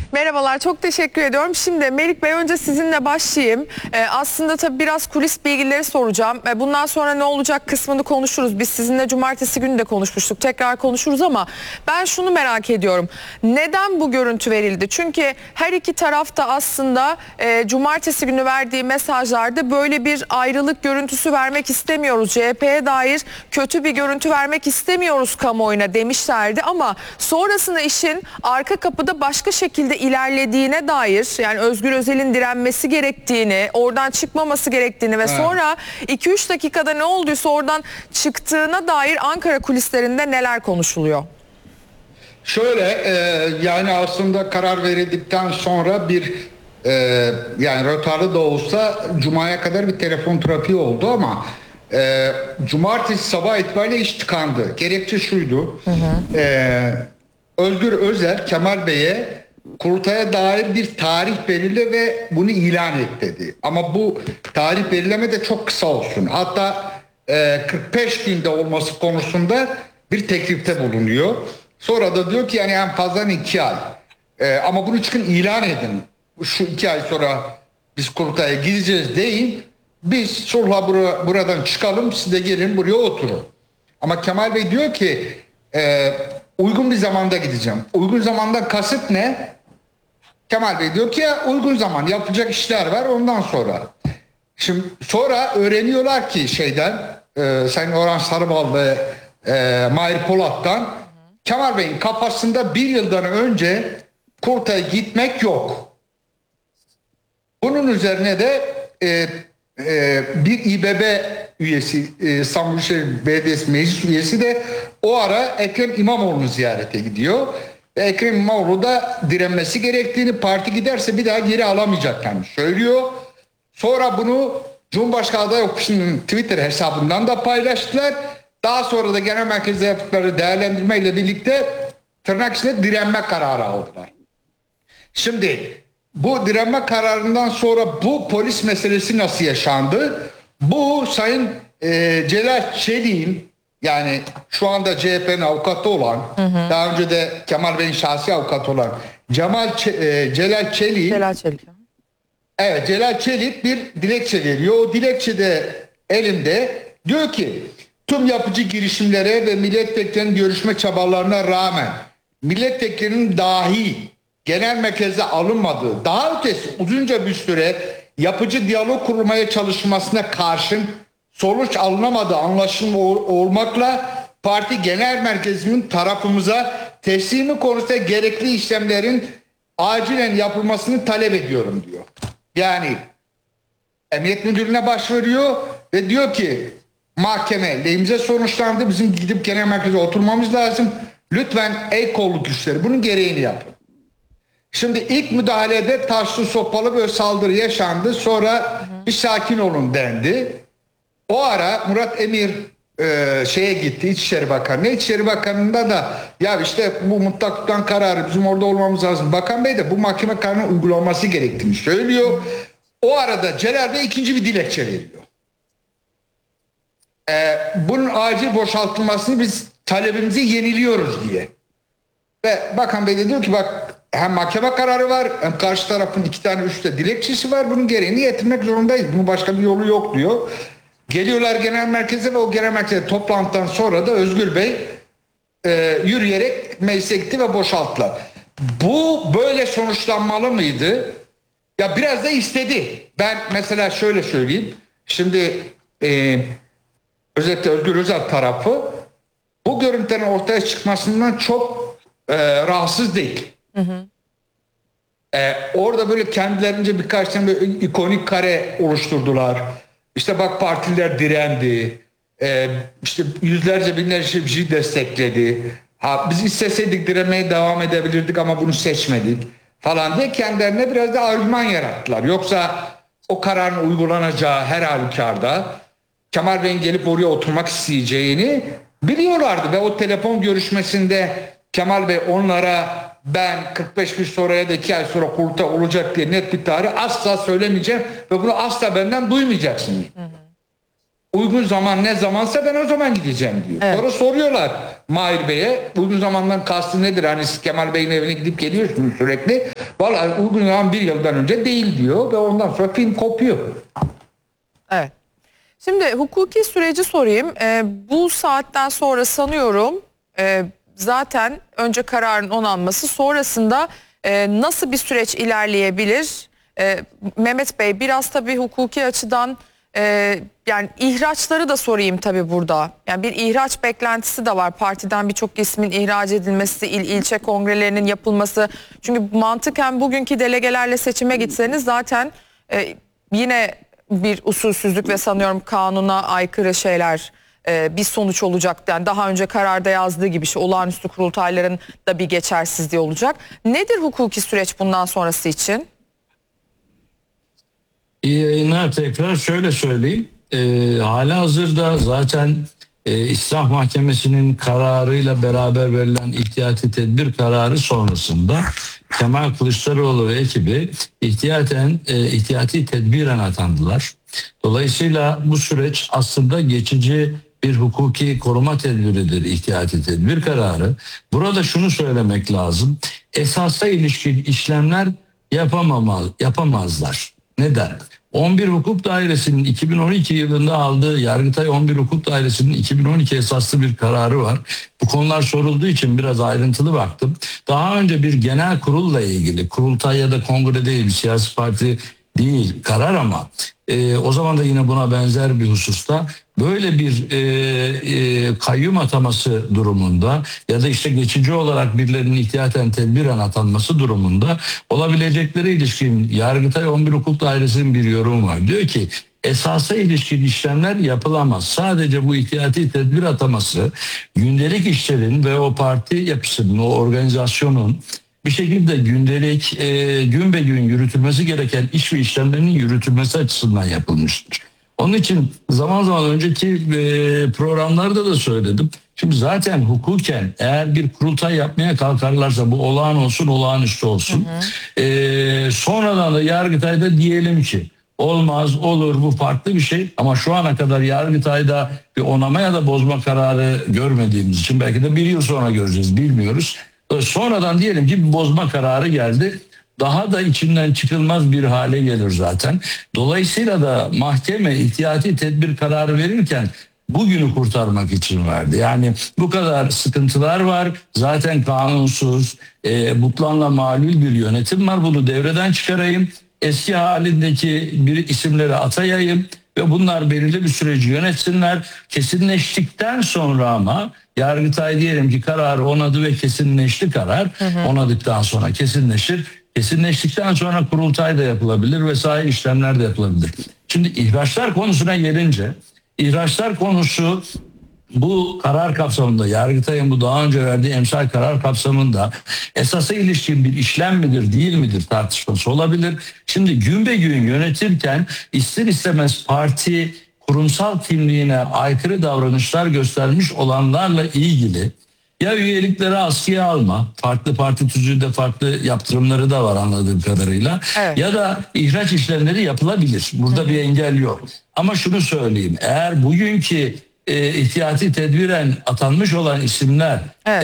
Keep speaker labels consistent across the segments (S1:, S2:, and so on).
S1: Merhabalar, çok teşekkür ediyorum. Şimdi Melik Bey, önce sizinle başlayayım. Aslında tabii biraz kulis bilgileri soracağım. Bundan sonra ne olacak kısmını konuşuruz. Biz sizinle cumartesi günü de konuşmuştuk. Tekrar konuşuruz ama ben şunu merak ediyorum. Neden bu görüntü verildi? Çünkü her iki tarafta aslında cumartesi günü verdiği mesajlarda böyle bir ayrılık görüntüsü vermek istemiyoruz. CHP'ye dair kötü bir görüntü vermek istemiyoruz kamuoyuna demişlerdi ama sonrasında işin arka kapıda başka şekilde ilerlediğine dair, yani Özgür Özel'in direnmesi gerektiğini, oradan çıkmaması gerektiğini ve sonra 2-3 dakikada ne olduysa oradan çıktığına dair Ankara kulislerinde neler konuşuluyor?
S2: Şöyle yani aslında karar verildikten sonra bir yani rötarlı da olsa Cuma'ya kadar bir telefon trafiği oldu ama Cumartesi sabah itibariyle iş tıkandı. Gerekçe şuydu. Özgür Özel Kemal Bey'e kurultaya dair bir tarih belirle ve bunu ilan et dedi. Ama bu tarih belirleme de çok kısa olsun. Hatta 45 günde olması konusunda bir teklifte bulunuyor. Sonra da diyor ki yani en fazla 2 ay. Ama bunu çıkın ilan edin. Şu 2 ay sonra biz kurultaya gideceğiz deyin. Biz sulhla buradan çıkalım, siz de gelin buraya oturun. Ama Kemal Bey diyor ki uygun bir zamanda gideceğim. Uygun zamandan kasıt ne? Kemal Bey diyor ki ya uygun zaman, yapacak işler var ondan sonra. Şimdi sonra öğreniyorlar ki Sayın Orhan Sarıbal ve Mahir Polat'tan Kemal Bey'in kafasında bir yıldan önce kurultaya gitmek yok. Bunun üzerine de bir İBB üyesi, İstanbul Büyükşehir Belediyesi Meclis üyesi de o ara Ekrem İmamoğlu'nu ziyarete gidiyor. Ve Ekrem İmamoğlu da direnmesi gerektiğini, parti giderse bir daha geri alamayacaklarını söylüyor. Sonra bunu Cumhurbaşkanı Aday Ofisi'nin Twitter hesabından da paylaştılar. Daha sonra da genel merkezde yaptıkları değerlendirmeyle birlikte tırnak içinde direnme kararı aldılar. Şimdi bu direnme kararından sonra bu polis meselesi nasıl yaşandı? Bu Sayın Celal Çelik'in, yani şu anda CHP'nin avukatı olan, daha önce de Kemal Bey'in şahsi avukatı olan Celal Çelik. Evet, Celal Çelik bir dilekçe veriyor. O dilekçede elimde diyor ki tüm yapıcı girişimlere ve milletvekillerinin görüşme çabalarına rağmen milletvekillerinin dahi genel merkeze alınmadığı, daha ötesi uzunca bir süre yapıcı diyalog kurulmaya çalışmasına karşın sonuç alınamadığı anlaşılma olmakla parti genel merkezinin tarafımıza teslimi konusunda gerekli işlemlerin acilen yapılmasını talep ediyorum diyor. Yani Emniyet Müdürlüğü'ne başvuruyor ve diyor ki mahkeme lehimize sonuçlandı, bizim gidip genel merkeze oturmamız lazım. Lütfen el kolluk güçleri bunun gereğini yapın. Şimdi ilk müdahalede taşlı sopalı bir saldırı yaşandı. Sonra bir sakin olun dendi. O ara Murat Emir gitti, İçişleri Bakanı. İçişleri Bakanı'nda da ya işte bu mutlak tutan kararı bizim orada olmamız lazım. Bakan Bey de bu mahkeme kararının uygulanması gerektiğini söylüyor. O arada Celal Bey ikinci bir dilekçe veriyor. Bunun acil boşaltılmasını biz talebimizi yeniliyoruz diye. Ve Bakan Bey de diyor ki bak hem mahkeme kararı var hem karşı tarafın 2 tane üstte dilekçesi var. Bunun gereğini getirmek zorundayız. Bunun başka bir yolu yok diyor. Geliyorlar genel merkeze ve o genel merkeze toplantıdan sonra da Özgür Bey yürüyerek meclise gitti ve boşalttılar. Bu böyle sonuçlanmalı mıydı? Ya biraz da istedi. Ben mesela şöyle söyleyeyim. Şimdi özellikle Özgür Özel tarafı bu görüntülerin ortaya çıkmasından çok rahatsız değil. Orada böyle kendilerince birkaç tane böyle ikonik kare oluşturdular. İşte bak partiler direndi. İşte yüzlerce binlerce bir şey destekledi. Biz isteseydik direnmeye devam edebilirdik ama bunu seçmedik falan diye kendilerine biraz da argüman yarattılar. Yoksa o kararın uygulanacağı her halükarda Kemal Bey'in gelip oraya oturmak isteyeceğini biliyorlardı ve o telefon görüşmesinde Kemal Bey onlara ben 45 gün sonra ya da 2 ay sonra kurultay olacak diye net bir tarih asla söylemeyeceğim ve bunu asla benden duymayacaksın. Uygun zaman ne zamansa ben o zaman gideceğim diyor. Evet. Sonra soruyorlar Mahir Bey'e uygun zamandan kastı nedir? Hani siz Kemal Bey'in evine gidip geliyorsunuz sürekli. Vallahi uygulanan bir yıldan önce değil diyor ve ondan sonra film kopuyor.
S1: Evet. Şimdi hukuki süreci sorayım. Bu saatten sonra sanıyorum zaten önce kararın onanması, sonrasında nasıl bir süreç ilerleyebilir? Mehmet Bey, biraz tabii hukuki açıdan yani ihraçları da sorayım tabii burada. Yani bir ihraç beklentisi de var. Partiden birçok ismin ihraç edilmesi, ilçe kongrelerinin yapılması. Çünkü mantıken bugünkü delegelerle seçime gitseniz zaten yine bir usulsüzlük ve sanıyorum kanuna aykırı şeyler bir sonuç olacak. Yani daha önce kararda yazdığı gibi olağanüstü kurultayların da bir geçersizliği olacak. Nedir hukuki süreç bundan sonrası için?
S3: İyi yayınlar, tekrar şöyle söyleyeyim. Halihazırda zaten İslah Mahkemesi'nin kararıyla beraber verilen ihtiyati tedbir kararı sonrasında Kemal Kılıçdaroğlu ve ekibi ihtiyati tedbiren atandılar. Dolayısıyla bu süreç aslında geçici bir hukuki koruma tedbiridir, ihtiyati tedbir kararı. Burada şunu söylemek lazım. Esasa ilişkin işlemler yapamazlar. Neden? 11 Hukuk Dairesi'nin 2012 yılında aldığı, Yargıtay 11 Hukuk Dairesi'nin 2012 esaslı bir kararı var. Bu konular sorulduğu için biraz ayrıntılı baktım. Daha önce bir genel kurulla ilgili, kurultay ya da kongre değil, bir siyasi parti değil karar ama o zaman da yine buna benzer bir hususta böyle bir kayyum ataması durumunda ya da işte geçici olarak birilerinin ihtiyaten tedbiren atanması durumunda olabilecekleri ilişkin Yargıtay 11 Hukuk Dairesi'nin bir yorumu var. Diyor ki esasa ilişkin işlemler yapılamaz. Sadece bu ihtiyati tedbir ataması gündelik işlerin ve o parti yapısının, o organizasyonun bir şekilde gündelik gün be gün yürütülmesi gereken iş ve işlemlerinin yürütülmesi açısından yapılmıştır. Onun için zaman zaman önceki programlarda da söyledim. Şimdi zaten hukuken eğer bir kurultay yapmaya kalkarlarsa bu olağan olsun, olağanüstü olsun. Sonradan da Yargıtay'da diyelim ki olmaz, olur, bu farklı bir şey. Ama şu ana kadar Yargıtay'da bir onama ya da bozma kararı görmediğimiz için belki de bir yıl sonra göreceğiz, bilmiyoruz. Sonradan diyelim ki bir bozma kararı geldi. Daha da içinden çıkılmaz bir hale gelir zaten. Dolayısıyla da mahkeme ihtiyati tedbir kararı verirken bugünü kurtarmak için verdi. Yani bu kadar sıkıntılar var. Zaten kanunsuz, butlanla malul bir yönetim var. Bunu devreden çıkarayım. Eski halindeki bir isimleri atayayım ve bunlar belirli bir süreci yönetsinler. Kesinleştikten sonra ama Yargıtay diyelim ki kararı onadı ve kesinleşti karar. Onadıktan sonra kesinleşir. Kesinleştikten sonra kurultay da yapılabilir vesaire işlemler de yapılabilir. Şimdi ihraçlar konusuna gelince, ihraçlar konusu bu karar kapsamında, Yargıtay'ın bu daha önce verdiği emsal karar kapsamında esasa ilişkin bir işlem midir değil midir tartışması olabilir. Şimdi gün be gün yönetirken ister istemez parti kurumsal kimliğine aykırı davranışlar göstermiş olanlarla ilgili ya üyelikleri askıya alma, farklı parti tüzüğünde farklı yaptırımları da var anladığım kadarıyla,
S1: evet,
S3: ya da ihraç işlemleri yapılabilir. Burada bir engel yok. Ama şunu söyleyeyim, eğer bugünkü ihtiyati tedbiren atanmış olan isimler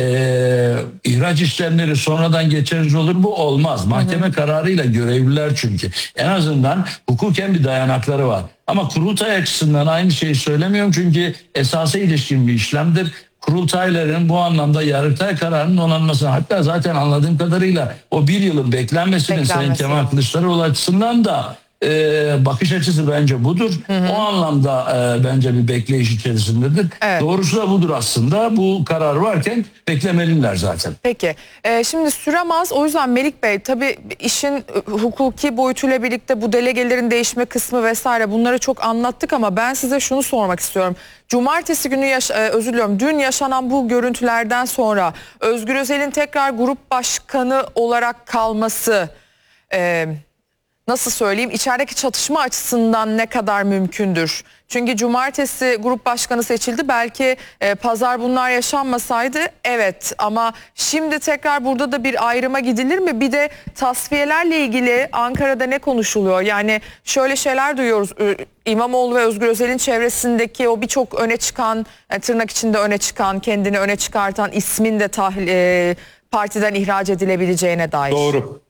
S3: ihraç işlemleri sonradan geçerli olur, bu olmaz. Mahkeme kararıyla görevliler çünkü. En azından hukuken bir dayanakları var. Ama kurultay açısından aynı şeyi söylemiyorum çünkü esasa ilişkin bir işlemdir. Kurultayların bu anlamda Yargıtay kararının onanması, hatta zaten anladığım kadarıyla o bir yılın beklenmesinin Sayın Kemal Kılıçdaroğlu açısından da bakış açısı bence budur. O anlamda bence bir bekleyiş içerisindedir.
S1: Evet.
S3: Doğrusu da budur aslında. Bu karar varken beklemeliler zaten.
S1: Peki. Şimdi sürem az. O yüzden Melik Bey, tabii işin hukuki boyutuyla birlikte bu delegelerin değişme kısmı vesaire bunları çok anlattık ama ben size şunu sormak istiyorum. Cumartesi günü dün yaşanan bu görüntülerden sonra Özgür Özel'in tekrar grup başkanı olarak kalması nasıl söyleyeyim, içerideki çatışma açısından ne kadar mümkündür? Çünkü cumartesi grup başkanı seçildi. Belki pazar bunlar yaşanmasaydı evet, ama şimdi tekrar burada da bir ayrıma gidilir mi? Bir de tasfiyelerle ilgili Ankara'da ne konuşuluyor? Yani şöyle şeyler duyuyoruz. İmamoğlu ve Özgür Özel'in çevresindeki o birçok öne çıkan, tırnak içinde öne çıkan, kendini öne çıkartan ismin de partiden ihraç edilebileceğine dair.
S2: Doğru.